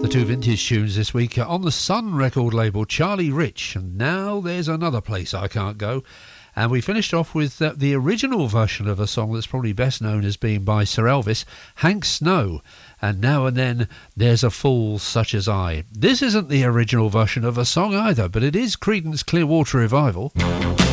The two vintage tunes this week are on the Sun record label, Charlie Rich, and Now There's Another Place I Can't Go. And we finished off with the original version of a song that's probably best known as being by Sir Elvis, Hank Snow, and Now and Then There's a Fool Such as I. This isn't the original version of a song either, but it is Creedence Clearwater Revival.